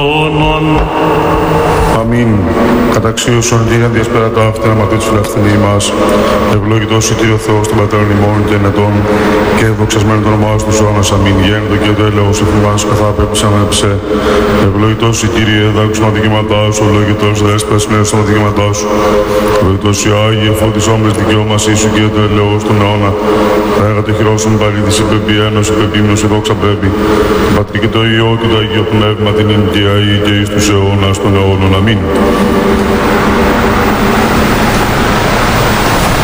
Αμήν. Καταξίωσον Κύριε διασπέρατα αυτήν αματή της φιλευθυνή μας. Ευλογητός η Κύριε Θεός των Πατέρων ημών και ενετών και δοξασμένο το όνομά του αιώνας. Αμήν. Γέννητο και το έλεος εφημάς καθά πέπησαν έψε. Ευλογητός η Κύριε δάκουσον τα δικαιώματά σου. Ευλογητός δέσπες πνεύσον τα δικαιώματά σου. Ευλογητός η Άγιε φώτης όμες δικαιώμασή σου και το έλεος τον αιώνα. Έγα το χειρόσον παλίδης υπεμπή ένωση υπεμπήμνος η δόξα πρέπει. Το Πατρί και το Υιό και το Αγίο Πνεύμα την Ινδία ή και εις τους αιώνας των αιώνων. Αμήν.